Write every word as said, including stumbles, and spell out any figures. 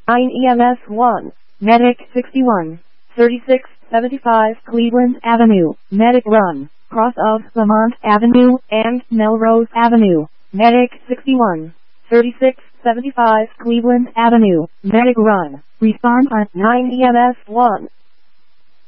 nine E M S one, Medic sixty-one, thirty-six seventy-five Cleveland Avenue, Medic Run, cross of Lamont Avenue and Melrose Avenue, Medic sixty-one, thirty-six seventy-five Cleveland Avenue, Medic Run, respond on nine E M S one.